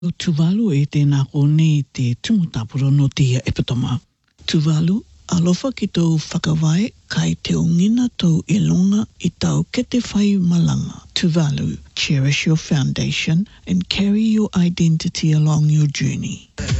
Tuvalu e tēnā kone i te tungutapuro no te ia epatoma. Tuvalu, alofa ki tau whakawai kai te ongina tau e longa i tau kete whai malanga. Tuvalu, cherish your foundation and carry your identity along your journey.